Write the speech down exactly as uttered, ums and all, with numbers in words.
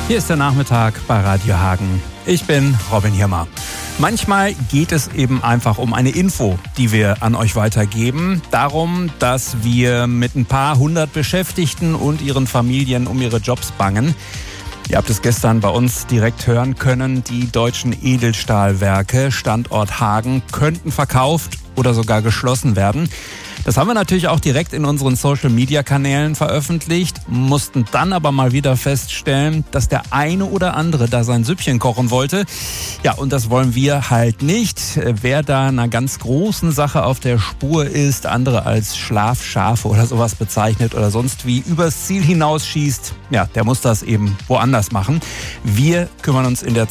Hier ist der Nachmittag bei Radio Hagen. Ich bin Robin Hirmer. Manchmal geht es eben einfach um eine Info, die wir an euch weitergeben. Darum, dass wir mit ein paar hundert Beschäftigten und ihren Familien um ihre Jobs bangen. Ihr habt es gestern bei uns direkt hören können. Die deutschen Edelstahlwerke, Standort Hagen, könnten verkauft oder sogar geschlossen werden. Das haben wir natürlich auch direkt in unseren Social-Media-Kanälen veröffentlicht, mussten dann aber mal wieder feststellen, dass der eine oder andere da sein Süppchen kochen wollte. Ja, und das wollen wir halt nicht. Wer da einer ganz großen Sache auf der Spur ist, andere als Schlafschafe oder sowas bezeichnet oder sonst wie übers Ziel hinausschießt, ja, der muss das eben woanders machen. Wir kümmern uns in der